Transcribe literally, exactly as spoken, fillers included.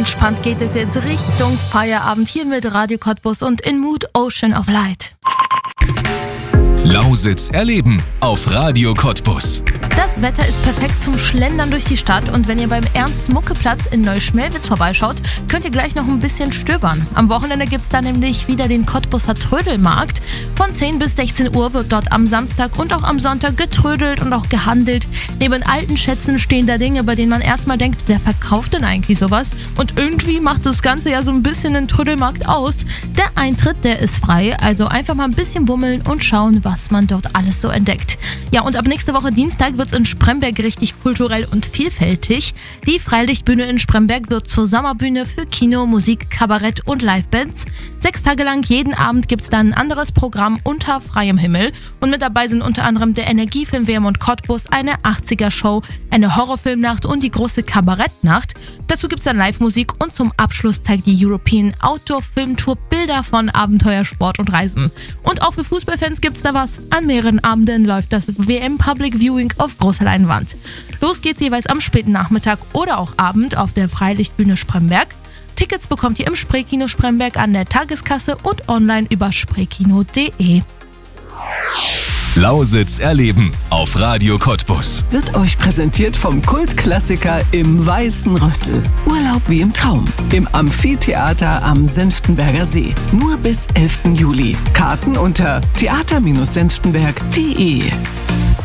entspannt geht es jetzt Richtung Feierabend hier mit Radio Cottbus und in Mood Ocean of Light. Lausitz erleben auf Radio Cottbus. Das Wetter ist perfekt zum Schlendern durch die Stadt und wenn ihr beim Ernst-Mucke-Platz in Neuschmelwitz vorbeischaut, könnt ihr gleich noch ein bisschen stöbern. Am Wochenende gibt's da nämlich wieder den Cottbuser Trödelmarkt. Von zehn bis sechzehn Uhr wird dort am Samstag und auch am Sonntag getrödelt und auch gehandelt. Neben alten Schätzen stehen da Dinge, bei denen man erstmal denkt, wer verkauft denn eigentlich sowas? Und irgendwie macht das Ganze ja so ein bisschen den Trödelmarkt aus. Der Eintritt, der ist frei, also einfach mal ein bisschen bummeln und schauen, was man dort alles so entdeckt. Ja, und ab nächste Woche Dienstag wird's in Spremberg richtig kulturell und vielfältig. Die Freilichtbühne in Spremberg wird zur Sommerbühne für Kino, Musik, Kabarett und Livebands. Sechs Tage lang jeden Abend gibt's dann ein anderes Programm unter freiem Himmel. Und mit dabei sind unter anderem der Energiefilm Wehrmont Cottbus, eine achtziger-Show, eine Horrorfilmnacht und die große Kabarettnacht. Dazu gibt's dann Live-Musik und zum Abschluss zeigt die European Outdoor Film Tour Bilder von Abenteuer, Sport und Reisen. Und auch für Fußballfans gibt's da was. An mehreren Abenden läuft das W M Public Viewing auf großer Leinwand. Los geht's jeweils am späten Nachmittag oder auch Abend auf der Freilichtbühne Spremberg. Tickets bekommt ihr im Spreekino Spremberg an der Tageskasse und online über spreekino punkt de. Lausitz erleben auf Radio Cottbus. Wird euch präsentiert vom Kultklassiker im Weißen Rössel. Urlaub wie im Traum. Im Amphitheater am Senftenberger See. Nur bis elften Juli. Karten unter theater Bindestrich senftenberg punkt de.